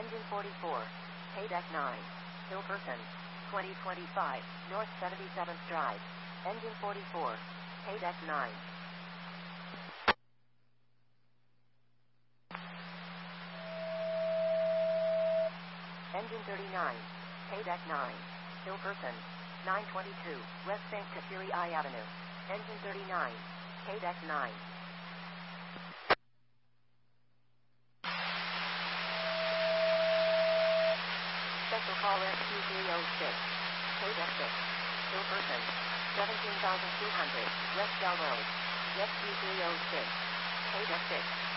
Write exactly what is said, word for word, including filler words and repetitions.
Engine forty-four. Paydeck nine. Hilkerson. twenty twenty-five, North seventy-seventh Drive. Engine forty-four. Paydeck nine. Engine thirty-nine. Paydeck nine. Hilkerson. nine twenty-two, West Saint Kateri I Avenue. Engine thirty-nine. Paydeck nine. Special call S Q three oh six. Paydeck six. Hilkerson. seventeen thousand two hundred, West Bell Road. S Q three oh six. Paydeck six.